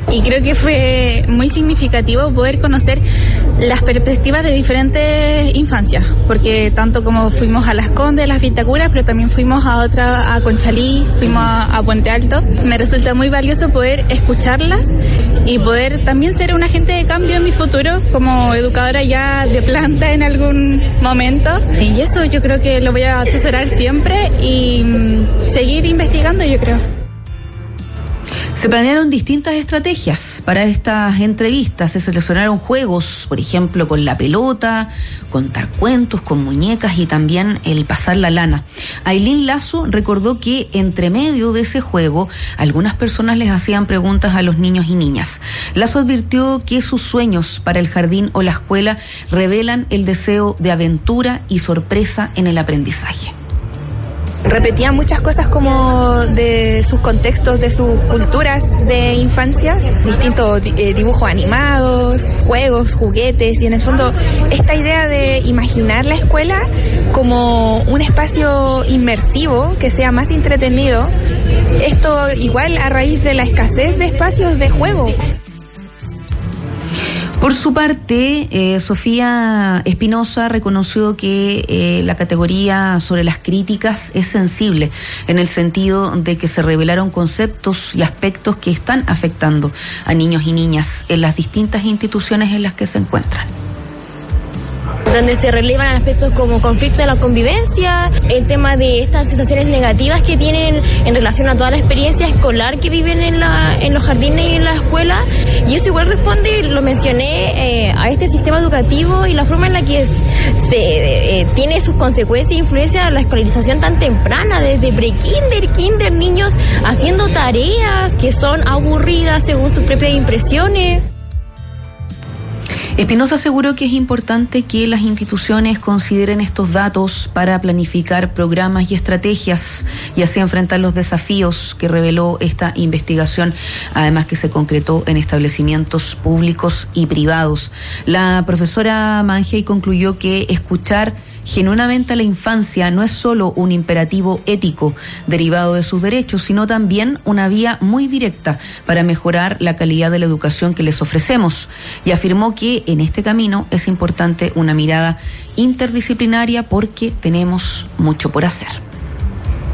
Y creo que fue muy significativo poder conocer las perspectivas de diferentes infancias, porque tanto como fuimos a Las Condes, Las Vitacuras, pero también fuimos a Conchalí, fuimos a Puente Alto. Me resulta muy valioso poder escucharlas y poder también ser un agente de cambio en mi futuro como educadora ya de planta en algún momento. Y eso yo creo que lo voy a atesorar siempre y seguir investigando, yo creo. Se planearon distintas estrategias para estas entrevistas. Se seleccionaron juegos, por ejemplo, con la pelota, contar cuentos, con muñecas y también el pasar la lana. Ailín Lazo recordó que entre medio de ese juego, algunas personas les hacían preguntas a los niños y niñas. Lazo advirtió que sus sueños para el jardín o la escuela revelan el deseo de aventura y sorpresa en el aprendizaje. Repetía muchas cosas como de sus contextos, de sus culturas de infancia, distintos dibujos animados, juegos, juguetes, y en el fondo esta idea de imaginar la escuela como un espacio inmersivo que sea más entretenido, esto igual a raíz de la escasez de espacios de juego. Por su parte, Sofía Espinosa reconoció que la categoría sobre las críticas es sensible en el sentido de que se revelaron conceptos y aspectos que están afectando a niños y niñas en las distintas instituciones en las que se encuentran. Donde se relevan aspectos como conflicto de la convivencia, el tema de estas sensaciones negativas que tienen en relación a toda la experiencia escolar que viven en los jardines y en la escuela, y eso igual responde, lo mencioné, a este sistema educativo y la forma en la que tiene sus consecuencias e influencia la escolarización tan temprana, desde pre-kinder, kinder, niños haciendo tareas que son aburridas según sus propias impresiones. Espinosa aseguró que es importante que las instituciones consideren estos datos para planificar programas y estrategias y así enfrentar los desafíos que reveló esta investigación, además que se concretó en establecimientos públicos y privados. La profesora Mangey concluyó que escuchar genuinamente a la infancia no es solo un imperativo ético derivado de sus derechos, sino también una vía muy directa para mejorar la calidad de la educación que les ofrecemos. Y afirmó que en este camino es importante una mirada interdisciplinaria porque tenemos mucho por hacer.